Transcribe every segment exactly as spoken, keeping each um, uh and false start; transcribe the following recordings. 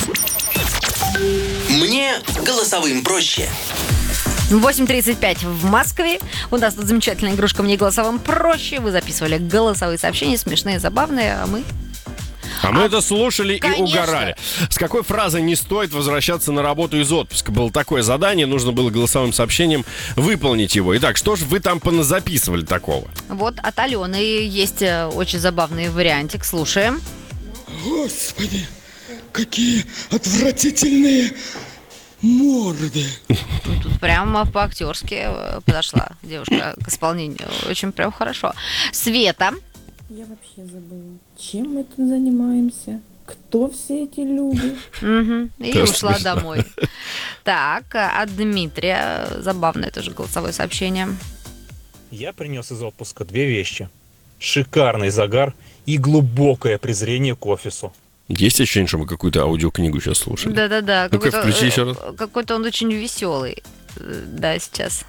Мне голосовым проще. восемь тридцать пять в Москве. У нас тут замечательная игрушка «Мне голосовым проще». Вы записывали голосовые сообщения, смешные, забавные, а мы... А мы а, это слушали конечно. и угорали. С какой фразой не стоит возвращаться на работу из отпуска? Было такое задание, нужно было голосовым сообщением выполнить его. Итак, что же вы там поназаписывали такого? Вот от Алены есть очень забавный вариантик. Слушаем. Господи, какие отвратительные морды. Тут прямо по-актерски подошла девушка к исполнению. Очень прям хорошо. Света. Я вообще забыла, чем мы тут занимаемся, кто все эти люди. Угу. И Тоже ушла смешно. домой. Так, от Дмитрия забавное тоже голосовое сообщение. Я принес из отпуска две вещи. Шикарный загар и глубокое презрение к офису. Есть ощущение, что мы какую-то аудиокнигу сейчас слушали? Да-да-да. Ну-ка, включи еще раз. Какой-то он очень веселый. Да, сейчас.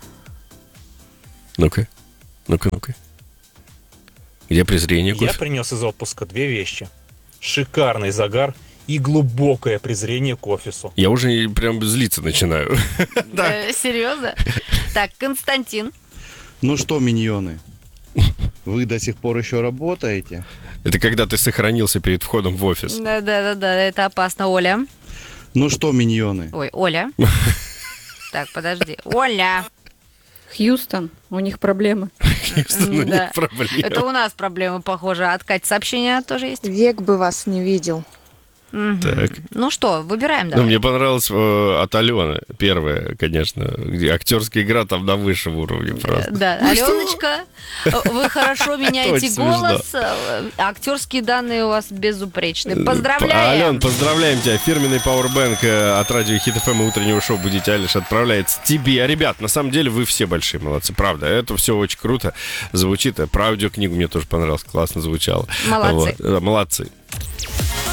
Ну-ка, ну-ка, ну-ка. Где презрение, Я кофе? принес из отпуска две вещи. Шикарный загар и глубокое презрение к офису. Я уже прям злиться начинаю. Э, Серьезно? Так, Константин. Ну что, миньоны, вы до сих пор еще работаете? Это когда ты сохранился перед входом в офис. Да-да-да, это опасно. Оля. Ну что, миньоны, Ой, Оля. Так, подожди. Оля. Хьюстон, у них проблемы. Ну, Да. нет проблем. Это у нас проблемы, похоже. От Кати сообщения тоже есть. Век бы вас не видел. Мгм. Так. Ну что, выбираем, Ну, давай. мне понравилось э, от Алены, первое, конечно, где актерская игра там на высшем уровне просто. Да, Аленочка, вы хорошо меняете Очень смешно. голос, э, актерские данные у вас безупречны. Ален, Поздравляем! поздравляем тебя. Фирменный пауэрбэнк э, от радио Хит эф эм и утреннего шоу «Будить Алиш» отправляется тебе. А, ребят, на самом деле вы все большие молодцы, правда. Это все очень круто звучит. Про аудиокнигу мне тоже понравилось, классно звучало. Молодцы. Вот. Да, молодцы.